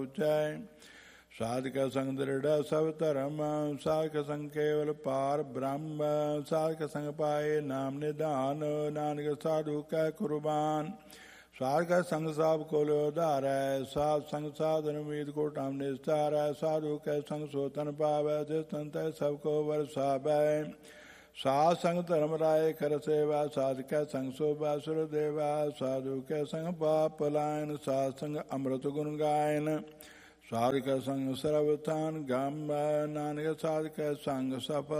ਉਚੈ। ਸਾਧਕ ਸੰਗ ਦ੍ਰਿੜ ਸਭ ਧਰਮ, ਸਾਧਕ ਸੰਗ ਕੇਵਲ ਪਾਰ ਬ੍ਰਹਮ। ਸਾਧਕ ਸੰਗ ਪਾਏ ਨਾਮ ਨਿਧਾਨ, ਨਾਨਕ ਸਾਧੂ ਕੈ ਕੁਰਬਾਨ। ਸਾਧਕ ਸੰਗ ਸਭ ਕੋਲ ਉਧਾਰੈ, ਸਾਧ ਸੰਗ ਸਾਧਨ ਉਮੀਦ ਕੋ ਟਾਮ ਨਿਸਤਾਰੈ। ਸਾਧੂ ਕੈ ਸੰਗ ਸੋ ਤਨ ਪਾਵੈ, ਜਿਸ ਤਨ ਤੈ ਸਭ ਕੋ ਵਰਸਾਵੈ। ਸਾਧ ਸੰਗ ਧਰਮ ਰਾਏ ਕਰ ਸੇਵਾ, ਸਾਧ ਕੈ ਸੰਗ ਸੋਭਾ ਸੁਰ ਦੇਵਾ। ਸਾਧੂ ਕੈ ਸੰਗ ਪਾਪ ਪਲਾਇਨ, ਸਾਧ ਸੰਗ ਅੰਮ੍ਰਿਤ ਗੁਣ ਗਾਇਨ। ਸਾਧ ਕੈ ਸੰਗ ਸਰਬ ਥਾਨ ਗਮ, ਨਾਨਕ ਸਾਧ ਕੈ ਸੰਗ ਸਫਲ